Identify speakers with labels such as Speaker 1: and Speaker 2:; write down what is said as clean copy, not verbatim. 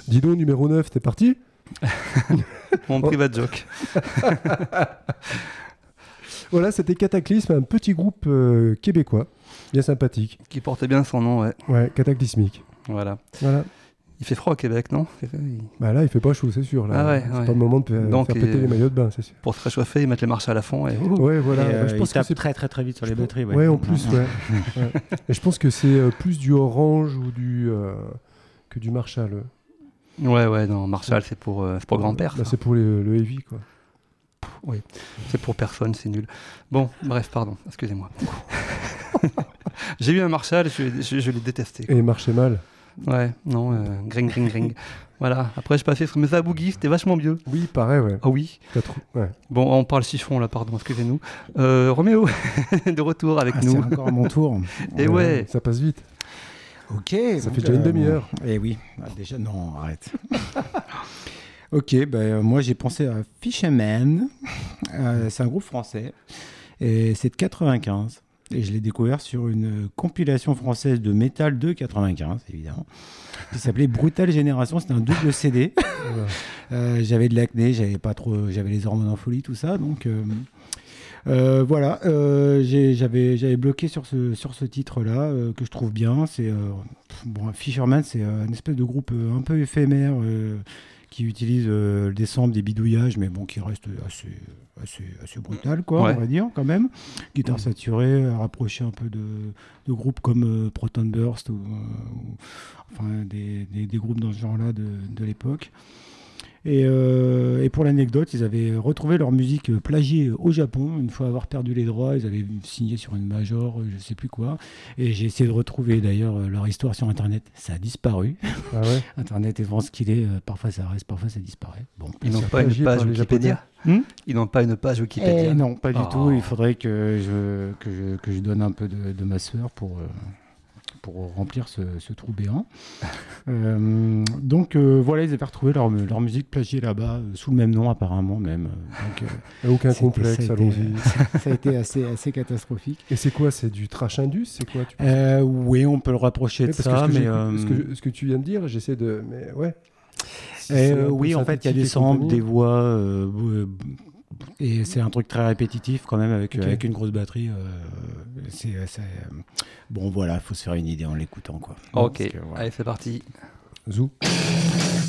Speaker 1: Dis donc, numéro 9, t'es parti?
Speaker 2: Mon private joke.
Speaker 1: Voilà, c'était Cataclysme, un petit groupe québécois, bien sympathique.
Speaker 2: Qui portait bien son nom, ouais.
Speaker 1: Ouais, cataclysmique.
Speaker 2: Voilà.
Speaker 1: Voilà.
Speaker 2: Il fait froid au Québec, non?
Speaker 1: Bah là, il fait pas chaud, c'est sûr. Là.
Speaker 2: Ah ouais,
Speaker 1: c'est
Speaker 2: ouais.
Speaker 1: pas le moment de faire péter les maillots de bain, c'est sûr.
Speaker 2: Pour se réchauffer, ils mettent les marches à la fond. Et...
Speaker 1: Ouais, voilà.
Speaker 3: Et,
Speaker 1: je pense
Speaker 3: il tape
Speaker 1: que c'est
Speaker 3: très très très vite sur les batteries.
Speaker 1: Ouais, en plus, ouais. Ouais. Et je pense que c'est plus du Orange ou que du Marshall.
Speaker 2: Ouais, non, Marshall, c'est pour grand-père.
Speaker 1: Bah, c'est pour le heavy, quoi.
Speaker 2: Oui, c'est pour personne, c'est nul. Bon, bref, pardon, excusez-moi. J'ai eu un Marshall, je l'ai détesté.
Speaker 1: Et il marchait mal.
Speaker 2: Ouais, non, gring. Voilà, après je passais sur mes Boogie, c'était vachement mieux.
Speaker 1: Oui, pareil, ouais.
Speaker 2: Ah oui.
Speaker 1: Ouais.
Speaker 2: Bon, on parle chiffon là, pardon, excusez-nous. Roméo, de retour avec nous.
Speaker 3: C'est encore à mon tour.
Speaker 2: Et ouais.
Speaker 1: Ça passe vite.
Speaker 3: Ok.
Speaker 1: Ça fait déjà une demi-heure.
Speaker 3: Eh oui, déjà, non, arrête. Ok, moi j'ai pensé à Fisherman. C'est un groupe français. Et c'est de 95. Et je l'ai découvert sur une compilation française de métal de 95, évidemment, qui s'appelait Brutal Génération. C'était un double CD. J'avais de l'acné, j'avais les hormones en folie, tout ça. Donc voilà, j'avais bloqué sur ce titre-là, que je trouve bien. C'est Fisherman, c'est une espèce de groupe un peu éphémère qui utilise des samples, des bidouillages, mais bon, qui reste assez brutal, quoi,
Speaker 2: ouais.
Speaker 3: On va dire, quand même. Guitare saturée, rapproché un peu de groupes comme Proton Burst, enfin, des groupes dans ce genre-là de l'époque. Et pour l'anecdote, ils avaient retrouvé leur musique plagiée au Japon. Une fois avoir perdu les droits, ils avaient signé sur une major, je sais plus quoi. Et j'ai essayé de retrouver d'ailleurs leur histoire sur Internet. Ça a disparu.
Speaker 1: Ah ouais.
Speaker 3: Internet étant ce qu'il est, parfois ça reste, parfois ça disparaît. Bon.
Speaker 2: Ils n'ont pas une page Wikipédia. Ils n'ont pas une page Wikipédia.
Speaker 3: Non, pas du tout. Il faudrait que je donne un peu de ma sueur pour remplir ce trou béant. Donc voilà, ils avaient retrouvé leur musique plagiée là-bas, sous le même nom apparemment même.
Speaker 1: Aucun complexe, allons-y.
Speaker 3: Ça a été assez catastrophique.
Speaker 1: Et c'est quoi? C'est du trash indus? C'est quoi,
Speaker 3: oui, on peut le rapprocher de ça.
Speaker 1: Ce que tu viens de dire, j'essaie de... Mais ouais.
Speaker 3: Oui, en fait, il y a des samples, des voix... et c'est un truc très répétitif quand même avec une grosse batterie. Bon voilà, il faut se faire une idée en l'écoutant, quoi.
Speaker 2: Ok, allez, c'est parti.
Speaker 1: Zou.